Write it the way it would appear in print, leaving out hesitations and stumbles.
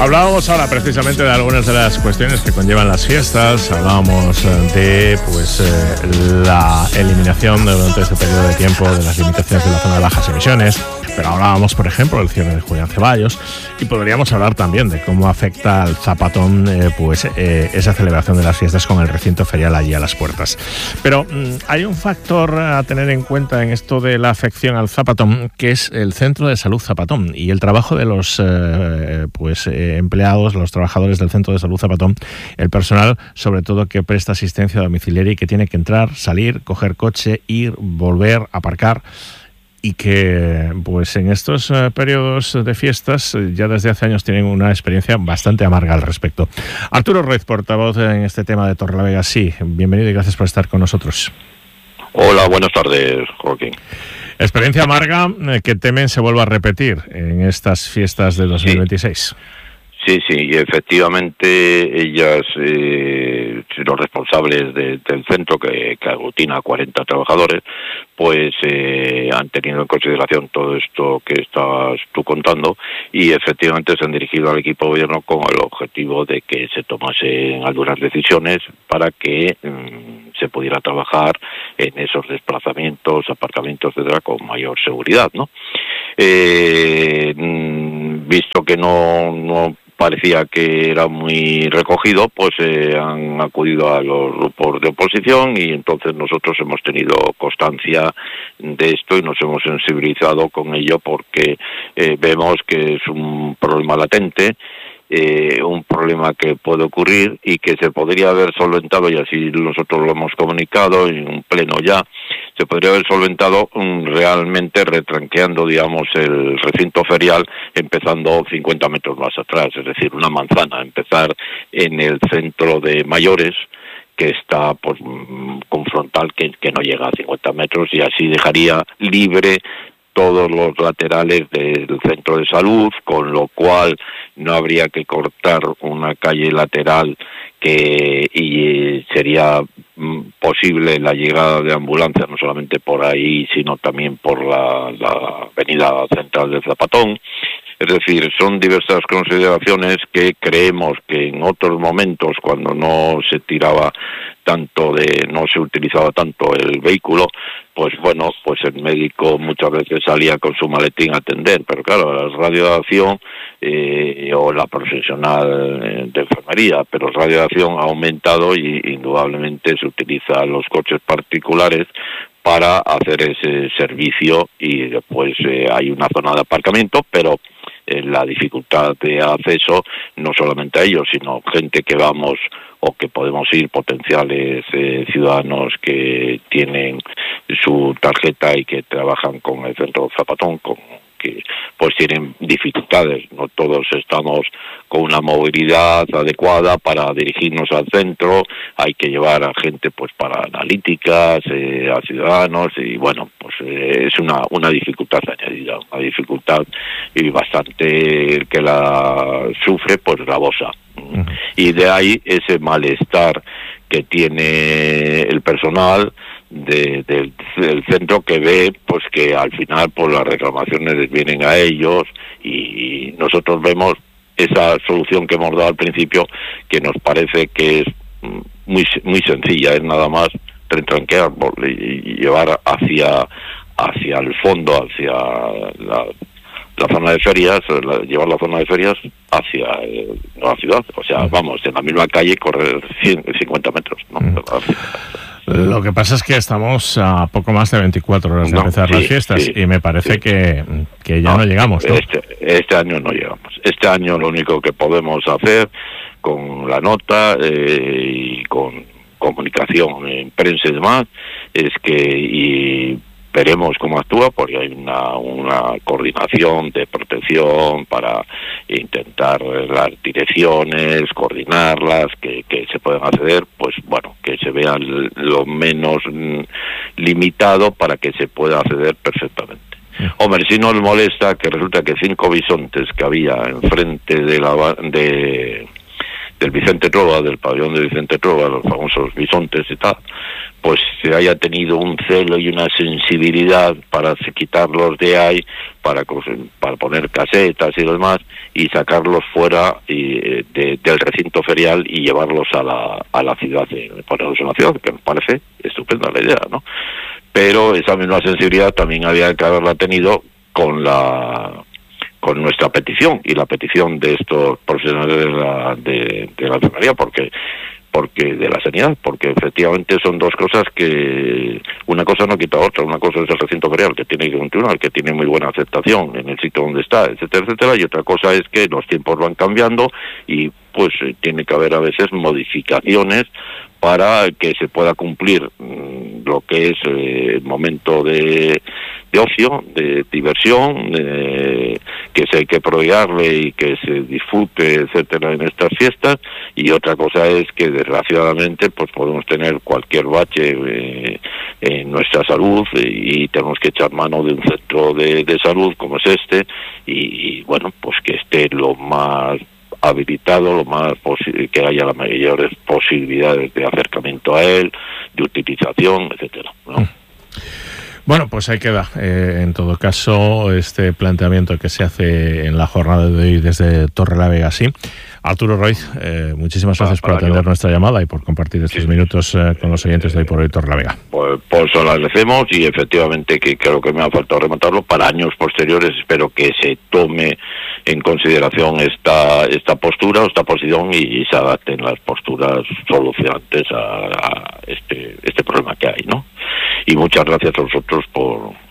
Hablábamos ahora precisamente de algunas de las cuestiones que conllevan las fiestas. Hablábamos de la eliminación durante este periodo de tiempo de las limitaciones de la zona de bajas emisiones, pero hablábamos, por ejemplo, del cierre de Julián Ceballos, y podríamos hablar también de cómo afecta al zapatón esa celebración de las fiestas con el recinto ferial allí a las puertas. Pero hay un factor a tener en cuenta en esto de la afección al zapatón, que es el Centro de Salud Zapatón y el trabajo de los empleados, los trabajadores del Centro de Salud Zapatón, el personal sobre todo que presta asistencia domiciliaria y que tiene que entrar, salir, coger coche, ir, volver, aparcar, y que pues en estos periodos de fiestas ya desde hace años tienen una experiencia bastante amarga al respecto. Arturo Ruiz, portavoz en este tema de Torrelavega, sí, bienvenido y gracias por estar con nosotros. Hola, buenas tardes, Joaquín. Experiencia amarga que temen se vuelva a repetir en estas fiestas de 2026. Sí, efectivamente ellas, los responsables del centro que aglutina a 40 trabajadores, pues han tenido en consideración todo esto que estás tú contando y efectivamente se han dirigido al equipo de gobierno con el objetivo de que se tomasen algunas decisiones para que se pudiera trabajar en esos desplazamientos, aparcamientos, etcétera, con mayor seguridad, ¿no? Visto que no parecía que era muy recogido, pues han acudido a los grupos de oposición y entonces nosotros hemos tenido constancia de esto y nos hemos sensibilizado con ello porque vemos que es un problema latente, un problema que puede ocurrir y que se podría haber solventado, y así nosotros lo hemos comunicado en un pleno ya, se podría haber solventado realmente retranqueando, digamos, el recinto ferial, empezando 50 metros más atrás, es decir, una manzana, empezar en el centro de mayores, que está pues, con frontal que no llega a 50 metros, y así dejaría libre todos los laterales del centro de salud, con lo cual no habría que cortar una calle lateral y sería posible la llegada de ambulancias no solamente por ahí, sino también por la avenida central del Zapatón. Es decir, son diversas consideraciones que creemos que en otros momentos, cuando no se utilizaba tanto el vehículo, pues bueno, pues el médico muchas veces salía con su maletín a atender, pero claro, la radioacción o la profesional de enfermería, pero la radioacción ha aumentado y indudablemente se utilizan los coches particulares para hacer ese servicio y después hay una zona de aparcamiento, pero la dificultad de acceso no solamente a ellos, sino gente que vamos o que podemos ir, potenciales ciudadanos que tienen su tarjeta y que trabajan con el Centro Zapatón, que pues tienen dificultades, no todos estamos con una movilidad adecuada para dirigirnos al centro, hay que llevar a gente pues para analíticas, a ciudadanos, y bueno, pues es una dificultad añadida, una dificultad y bastante el que la sufre pues gravosa. Y de ahí ese malestar que tiene el personal del centro, que ve pues que al final pues las reclamaciones les vienen a ellos, y nosotros vemos esa solución que hemos dado al principio, que nos parece que es muy sencilla, es nada más retranquear y llevar hacia el fondo, hacia la zona de ferias, llevar la zona de ferias hacia la ciudad, o sea, vamos, en la misma calle correr 50 metros, ¿no? Lo que pasa es que estamos a poco más de 24 horas de empezar las fiestas y me parece que ya no llegamos, ¿no? Este año no llegamos. Este año lo único que podemos hacer con la nota y con comunicación en prensa y demás es que veremos cómo actúa, porque hay una coordinación de protección para intentar las direcciones, coordinarlas, que se puedan acceder, pues bueno, que se vea lo menos limitado para que se pueda acceder perfectamente. Hombre, si nos molesta que resulta que 5 bisontes que había enfrente del Vicente Trova, del pabellón de Vicente Trova, los famosos bisontes y tal, pues se haya tenido un celo y una sensibilidad para quitarlos de ahí, para poner casetas y lo demás, y sacarlos fuera del recinto ferial y llevarlos a la ciudad, ponerlos en la ciudad, que me parece estupenda la idea, ¿no? Pero esa misma sensibilidad también había que haberla tenido con nuestra petición y la petición de estos profesionales de la enfermería, porque de la sanidad, porque efectivamente son dos cosas que una cosa no quita otra. Una cosa es el recinto ferial, que tiene que continuar, que tiene muy buena aceptación en el sitio donde está, etcétera, etcétera, y otra cosa es que los tiempos van cambiando y pues tiene que haber a veces modificaciones para que se pueda cumplir lo que es el momento de ocio, de diversión, que se hay que prodigarle y que se disfrute, etcétera, en estas fiestas. Y otra cosa es que desgraciadamente pues podemos tener cualquier bache en nuestra salud y tenemos que echar mano de un centro de salud como es este y bueno, pues que esté lo más habilitado, lo más posible, que haya las mayores posibilidades de acercamiento a él, de utilización, etcétera, ¿no? Bueno, pues ahí queda, en todo caso, este planteamiento que se hace en la jornada de hoy desde Torrelavega, sí. Arturo Roiz, muchísimas gracias por atender nuestra llamada y por compartir estos minutos con los oyentes de hoy por hoy Torrelavega. Pues eso lo agradecemos y efectivamente que creo que me ha faltado rematarlo. Para años posteriores espero que se tome en consideración esta postura o esta posición y se adapten las posturas solucionantes a este problema que hay, ¿no? Y muchas gracias a vosotros por